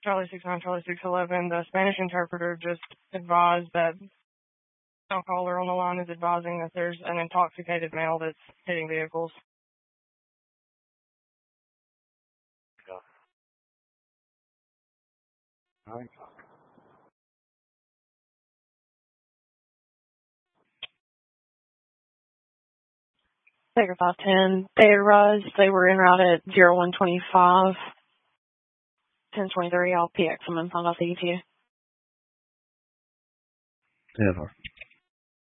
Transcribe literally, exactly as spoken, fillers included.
Charlie six nine, Charlie six eleven, the Spanish interpreter just advised that our caller on the line is advising that there's an intoxicated male that's hitting vehicles. Yeah. All right. Baker five ten, they arrived, they were en route at zero one twenty-five, ten twenty-three, I'll P X them and find out the E T A. ten